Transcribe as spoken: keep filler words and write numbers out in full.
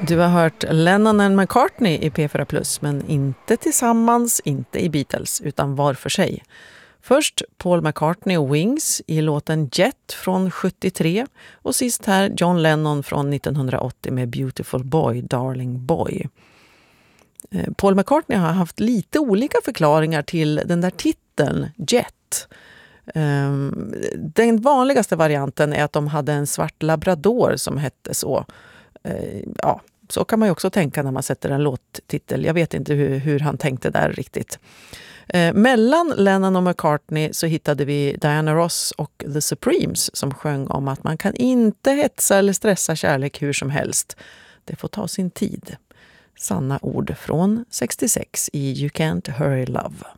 Du har hört Lennon and McCartney i P fyra Plus, men inte tillsammans, inte i Beatles, utan var för sig. Först Paul McCartney och Wings i låten Jet från sjuttiotre och sist här John Lennon från nittonhundraåttio med Beautiful Boy, Darling Boy. Paul McCartney har haft lite olika förklaringar till den där titeln, Jet. Den vanligaste varianten är att de hade en svart labrador som hette så. Ja, så kan man ju också tänka när man sätter en låttitel. Jag vet inte hur, hur han tänkte där riktigt. Eh, mellan Lennon och McCartney så hittade vi Diana Ross och The Supremes som sjöng om att man kan inte hetsa eller stressa kärlek hur som helst. Det får ta sin tid. Sanna ord från sextiosex i You Can't Hurry Love.